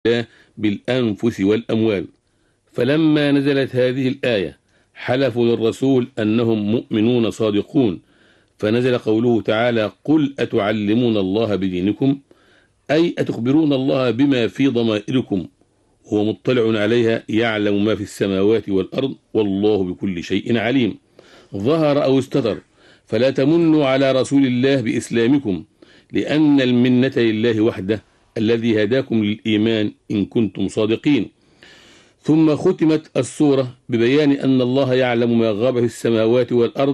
بالأنفس والأموال. فلما نزلت هذه الآية حلفوا للرسول أنهم مؤمنون صادقون، فنزل قوله تعالى: قل أتعلمون الله بدينكم، أي أتخبرون الله بما في ضمائركم، هو مطلع عليها يعلم ما في السماوات والأرض والله بكل شيء عليم. ظهر أو استتر، فلا تمنوا على رسول الله بإسلامكم، لأن المنة لله وحده الذي هداكم للإيمان إن كنتم صادقين. ثم ختمت السورة ببيان أن الله يعلم ما غاب في السماوات والأرض،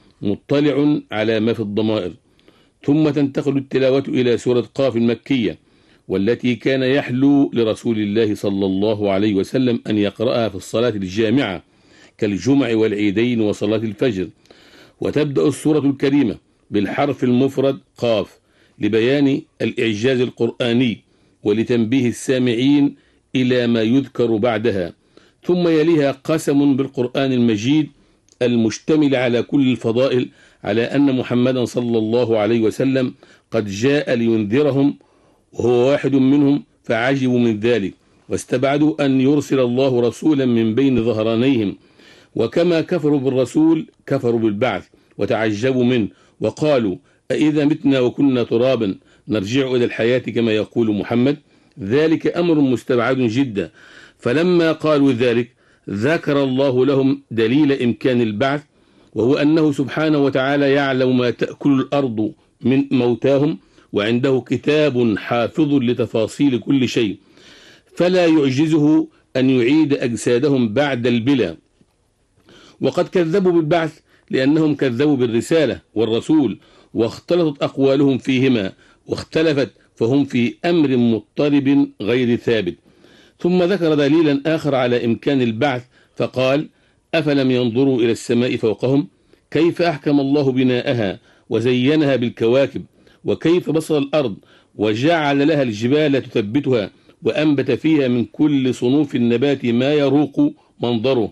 مطلع على ما في الضمائر. ثم تنتقل التلاوة إلى سورة قاف المكية، والتي كان يحلو لرسول الله صلى الله عليه وسلم أن يقرأها في الصلاة الجامعة كالجمع والعيدين وصلاة الفجر. وتبدأ السورة الكريمة بالحرف المفرد قاف لبيان الإعجاز القرآني ولتنبيه السامعين إلى ما يذكر بعدها. ثم يليها قسم بالقرآن المجيد المشتمل على كل الفضائل على أن محمدا صلى الله عليه وسلم قد جاء لينذرهم وهو واحد منهم، فعجبوا من ذلك واستبعدوا أن يرسل الله رسولا من بين ظهرانيهم. وكما كفروا بالرسول كفروا بالبعث وتعجبوا منه وقالوا: أإذا متنا وكنا ترابا نرجع إلى الحياة كما يقول محمد؟ ذلك أمر مستبعد جدا. فلما قالوا ذلك ذكر الله لهم دليل إمكان البعث، وهو أنه سبحانه وتعالى يعلم ما تأكل الأرض من موتاهم، وعنده كتاب حافظ لتفاصيل كل شيء، فلا يعجزه أن يعيد أجسادهم بعد البلا. وقد كذبوا بالبعث لأنهم كذبوا بالرسالة والرسول، واختلطت أقوالهم فيهما واختلفت، فهم في أمر مضطرب غير ثابت. ثم ذكر دليلا آخر على إمكان البعث فقال: أفلم ينظروا إلى السماء فوقهم كيف أحكم الله بناءها وزينها بالكواكب، وكيف بسط الأرض وجعل لها الجبال تثبتها، وأنبت فيها من كل صنوف النبات ما يروق منظره،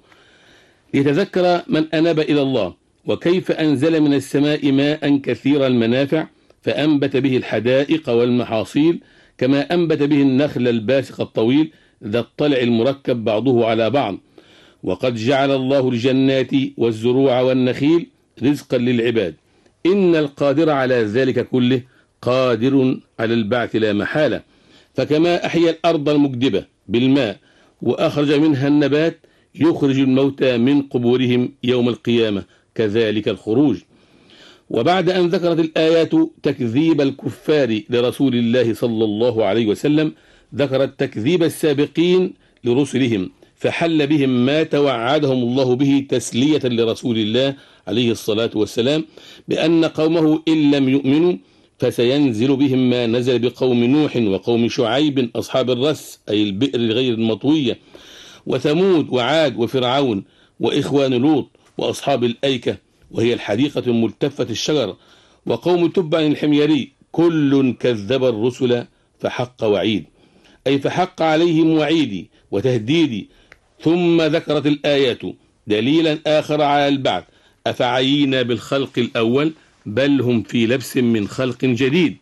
ليتذكر من أناب إلى الله. وكيف أنزل من السماء ماء كثير المنافع فأنبت به الحدائق والمحاصيل، كما أنبت به النخل الباسق الطويل ذا الطلع المركب بعضه على بعض. وقد جعل الله الجنات والزروع والنخيل رزقا للعباد، إن القادر على ذلك كله قادر على البعث لا محالة. فكما أحيا الأرض المكدبة بالماء وأخرج منها النبات يخرج الموتى من قبورهم يوم القيامة، كذلك الخروج. وبعد أن ذكرت الآيات تكذيب الكفار لرسول الله صلى الله عليه وسلم، ذكرت تكذيب السابقين لرسلهم، فحل بهم ما توعدهم الله به تسلية لرسول الله عليه الصلاة والسلام، بأن قومه إن لم يؤمنوا فسينزل بهم ما نزل بقوم نوح وقوم شعيب أصحاب الرس أي البئر غير المطوية، وثمود وعاد وفرعون وإخوان لوط وأصحاب الأيكة وهي الحديقة الملتفة الشجر، وقوم تبع الحميري، كل كذب الرسل فحق وعيد، أي فحق عليهم وعيدي وتهديدي. ثم ذكرت الآيات دليلا آخر على البعث: أفعينا بالخلق الأول بل هم في لبس من خلق جديد،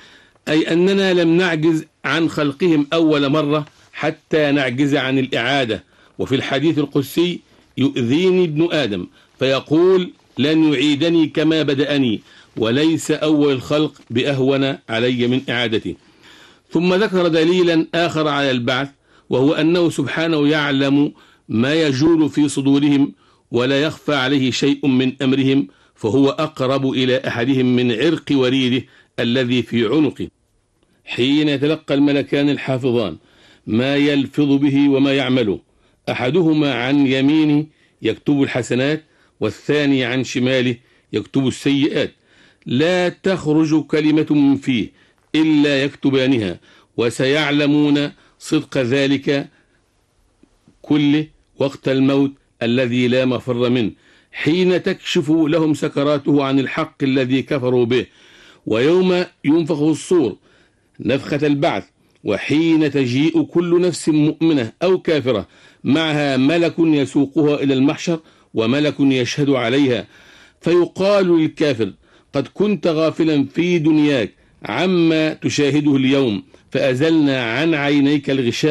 أي أننا لم نعجز عن خلقهم أول مرة حتى نعجز عن الإعادة. وفي الحديث القدسي: يؤذيني ابن آدم فيقول لن يعيدني كما بدأني، وليس أول الخلق بأهون علي من إعادتي. ثم ذكر دليلا آخر على البعث، وهو أنه سبحانه يعلم ما يجول في صدورهم ولا يخفى عليه شيء من أمرهم، فهو أقرب إلى أحدهم من عرق وريده الذي في عنقه، حين يتلقى الملكان الحافظان ما يلفظ به وما يعمله، أحدهما عن يمينه يكتب الحسنات، والثاني عن شماله يكتب السيئات، لا تخرج كلمة من فيه إلا يكتبانها، وسيعلمون صدق ذلك كله وقت الموت الذي لا مفر منه، حين تكشف لهم سكراته عن الحق الذي كفروا به، ويوم ينفخ الصور نفخة البعث، وحين تجيء كل نفس مؤمنة أو كافرة معها ملك يسوقها إلى المحشر وملك يشهد عليها، فيقال للكافر: قد كنت غافلا في دنياك عما تشاهده اليوم، فأزلنا عن عينيك الغشاء